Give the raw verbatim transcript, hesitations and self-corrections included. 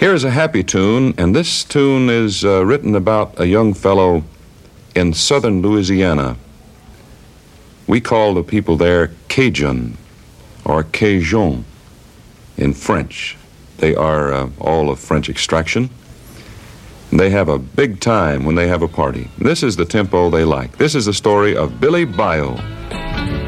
Here's a happy tune, and this tune is uh, written about a young fellow in southern Louisiana. We call the people there Cajun or Cajun in French. They are uh, all of French extraction. They have a big time when they have a party. This is the tempo they like. This is the story of Billy Bayou.